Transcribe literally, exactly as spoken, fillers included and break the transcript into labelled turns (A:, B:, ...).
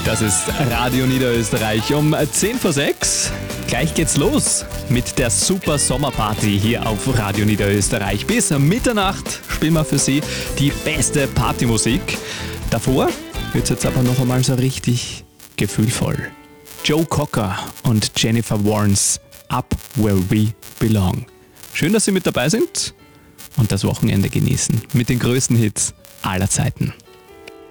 A: Das ist Radio Niederösterreich um zehn vor sechs. Gleich geht's los mit der Super Sommerparty hier auf Radio Niederösterreich. Bis Mitternacht spielen wir für Sie die beste Partymusik. Davor wird's jetzt aber noch einmal so richtig gefühlvoll. Joe Cocker und Jennifer Warnes, Up Where We Belong. Schön, dass Sie mit dabei sind und das Wochenende genießen mit den größten Hits aller Zeiten.